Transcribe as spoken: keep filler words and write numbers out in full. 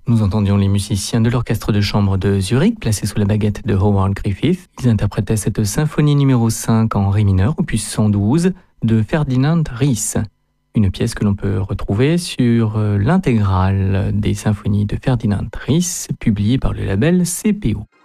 Nous entendions les musiciens de l'orchestre de chambre de Zurich, placé sous la baguette de Howard Griffith. Ils interprétaient cette symphonie numéro cinq en ré mineur, opus cent douze, de Ferdinand Ries. Une pièce que l'on peut retrouver sur l'intégrale des symphonies de Ferdinand Ries, publiée par le label C P O.